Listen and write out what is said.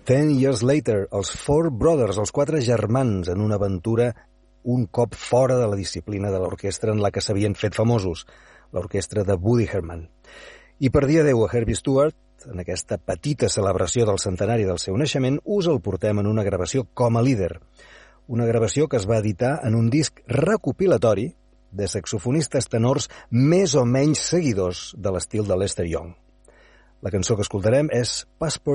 10 Years Later, els Four Brothers, els quatre germans, en una aventura un cop fora de la disciplina de l'orquestra en la que s'havien fet famosos, l'orquestra de Woody Herman. I per dia 10 a Herbie Stewart, en aquesta petita celebració del centenari del seu naixement, us el portem en una gravació com a líder. Una gravació que es va editar en un disc recopilatori de saxofonistes tenors més o menys seguidors de l'estil de Lester Young. La cançó que escoltarem és Passport